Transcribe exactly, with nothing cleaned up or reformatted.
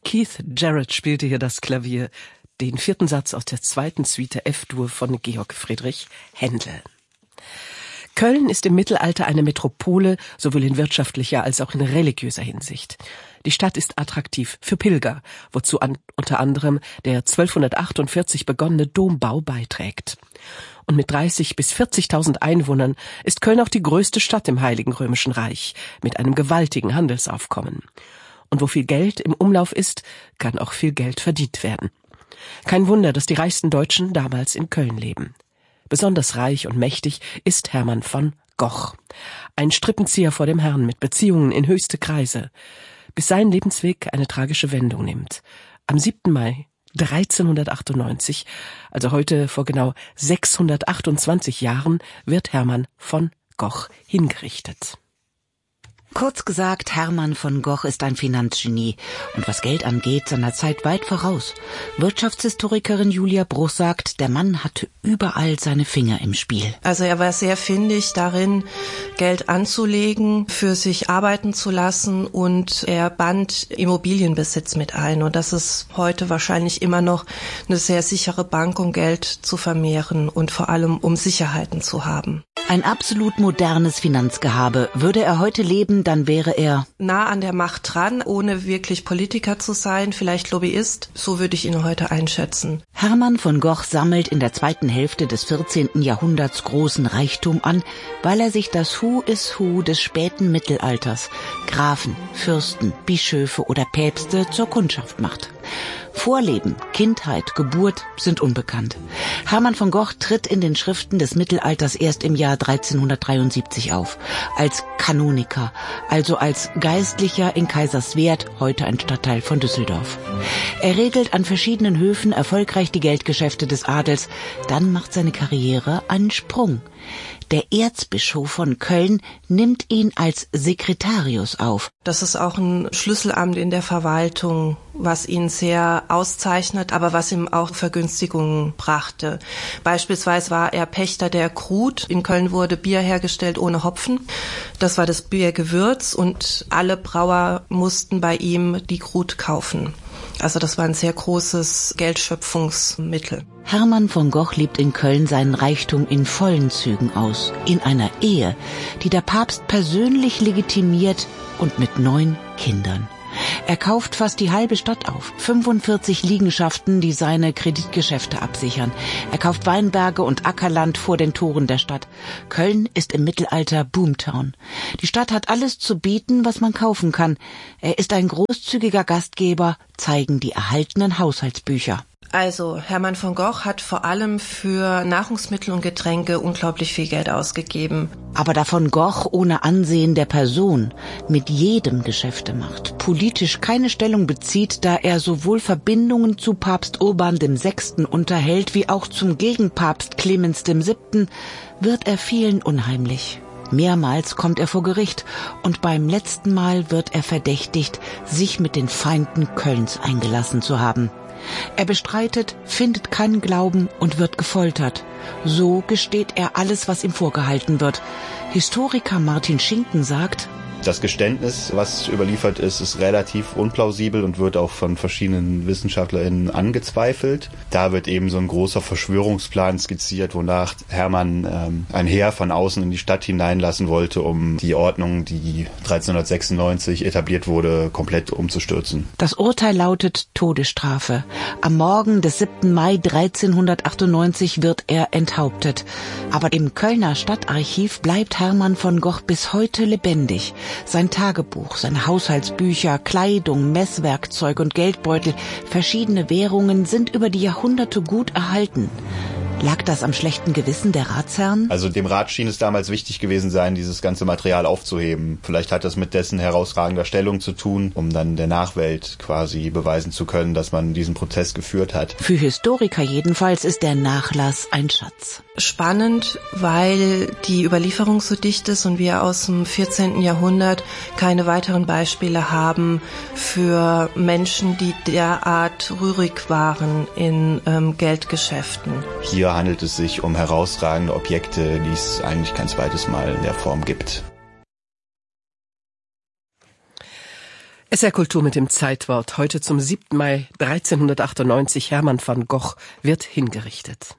Keith Jarrett spielte hier das Klavier, den vierten Satz aus der zweiten Suite F-Dur von Georg Friedrich Händel. Köln ist im Mittelalter eine Metropole, sowohl in wirtschaftlicher als auch in religiöser Hinsicht. Die Stadt ist attraktiv für Pilger, wozu an, unter anderem der zwölfhundertachtundvierzig begonnene Dombau beiträgt. Und mit dreißig bis vierzigtausend Einwohnern ist Köln auch die größte Stadt im Heiligen Römischen Reich, mit einem gewaltigen Handelsaufkommen. Und wo viel Geld im Umlauf ist, kann auch viel Geld verdient werden. Kein Wunder, dass die reichsten Deutschen damals in Köln leben. Besonders reich und mächtig ist Hermann von Goch. Ein Strippenzieher vor dem Herrn mit Beziehungen in höchste Kreise, bis sein Lebensweg eine tragische Wendung nimmt. Am siebten Mai dreizehnhundertachtundneunzig, also heute vor genau sechshundertachtundzwanzig Jahren, wird Hermann von Goch hingerichtet. Kurz gesagt, Hermann von Goch ist ein Finanzgenie und was Geld angeht, seiner Zeit weit voraus. Wirtschaftshistorikerin Julia Bruch sagt, der Mann hatte überall seine Finger im Spiel. Also er war sehr findig darin, Geld anzulegen, für sich arbeiten zu lassen, und er band Immobilienbesitz mit ein. Und das ist heute wahrscheinlich immer noch eine sehr sichere Bank, um Geld zu vermehren und vor allem um Sicherheiten zu haben. Ein absolut modernes Finanzgehabe. Würde er heute leben, dann wäre er nah an der Macht dran, ohne wirklich Politiker zu sein, vielleicht Lobbyist. So würde ich ihn heute einschätzen. Hermann von Goch sammelt in der zweiten Hälfte des vierzehnten Jahrhunderts großen Reichtum an, weil er sich das Who is Who des späten Mittelalters, Grafen, Fürsten, Bischöfe oder Päpste, zur Kundschaft macht. Vorleben, Kindheit, Geburt sind unbekannt. Hermann von Goch tritt in den Schriften des Mittelalters erst im Jahr dreizehnhundertdreiundsiebzig auf, als Kanoniker, also als Geistlicher in Kaiserswerth, heute ein Stadtteil von Düsseldorf. Er regelt an verschiedenen Höfen erfolgreich die Geldgeschäfte des Adels, dann macht seine Karriere einen Sprung. Der Erzbischof von Köln nimmt ihn als Sekretarius auf. Das ist auch ein Schlüsselamt in der Verwaltung, was ihn sehr auszeichnet, aber was ihm auch Vergünstigungen brachte. Beispielsweise war er Pächter der Krut. In Köln wurde Bier hergestellt ohne Hopfen. Das war das Biergewürz und alle Brauer mussten bei ihm die Krut kaufen. Also das war ein sehr großes Geldschöpfungsmittel. Hermann von Goch lebt in Köln seinen Reichtum in vollen Zügen aus. In einer Ehe, die der Papst persönlich legitimiert und mit neun Kindern. Er kauft fast die halbe Stadt auf. fünfundvierzig Liegenschaften, die seine Kreditgeschäfte absichern. Er kauft Weinberge und Ackerland vor den Toren der Stadt. Köln ist im Mittelalter Boomtown. Die Stadt hat alles zu bieten, was man kaufen kann. Er ist ein großzügiger Gastgeber, zeigen die erhaltenen Haushaltsbücher. Also Hermann von Goch hat vor allem für Nahrungsmittel und Getränke unglaublich viel Geld ausgegeben. Aber da von Goch ohne Ansehen der Person mit jedem Geschäfte macht, politisch keine Stellung bezieht, da er sowohl Verbindungen zu Papst Urban der Sechste unterhält, wie auch zum Gegenpapst Clemens der Siebte, wird er vielen unheimlich. Mehrmals kommt er vor Gericht und beim letzten Mal wird er verdächtigt, sich mit den Feinden Kölns eingelassen zu haben. Er bestreitet, findet keinen Glauben und wird gefoltert. So gesteht er alles, was ihm vorgehalten wird. Historiker Martin Schinken sagt: Das Geständnis, was überliefert ist, ist relativ unplausibel und wird auch von verschiedenen WissenschaftlerInnen angezweifelt. Da wird eben so ein großer Verschwörungsplan skizziert, wonach Hermann ähm, ein Heer von außen in die Stadt hineinlassen wollte, um die Ordnung, die dreizehnhundertsechsundneunzig etabliert wurde, komplett umzustürzen. Das Urteil lautet Todesstrafe. Am Morgen des siebten Mai dreizehnhundertachtundneunzig wird er enthauptet. Aber im Kölner Stadtarchiv bleibt Hermann von Goch bis heute lebendig. Sein Tagebuch, seine Haushaltsbücher, Kleidung, Messwerkzeug und Geldbeutel, verschiedene Währungen sind über die Jahrhunderte gut erhalten. Lag das am schlechten Gewissen der Ratsherren? Also dem Rat schien es damals wichtig gewesen sein, dieses ganze Material aufzuheben. Vielleicht hat das mit dessen herausragender Stellung zu tun, um dann der Nachwelt quasi beweisen zu können, dass man diesen Prozess geführt hat. Für Historiker jedenfalls ist der Nachlass ein Schatz. Spannend, weil die Überlieferung so dicht ist und wir aus dem vierzehnten Jahrhundert keine weiteren Beispiele haben für Menschen, die derart rührig waren in ähm, Geldgeschäften. Hier handelt es sich um herausragende Objekte, die es eigentlich kein zweites Mal in der Form gibt. S R Kultur mit dem Zeitwort. Heute zum siebten Mai dreizehnhundertachtundneunzig. Hermann van Gogh wird hingerichtet.